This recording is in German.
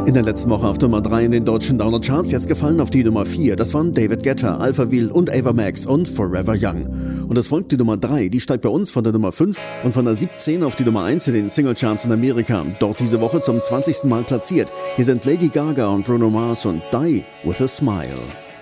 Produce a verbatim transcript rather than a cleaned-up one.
In der letzten Woche auf Nummer drei in den deutschen Download-Charts, jetzt gefallen auf die Nummer vier. Das waren David Guetta, Alphaville und Ava Max und Forever Young. Und es folgt die Nummer drei, die steigt bei uns von der Nummer fünf und von der siebzehn auf die Nummer eins in den Singlecharts in Amerika. Dort diese Woche zum zwanzigsten Mal platziert. Hier sind Lady Gaga und Bruno Mars und Die With A Smile.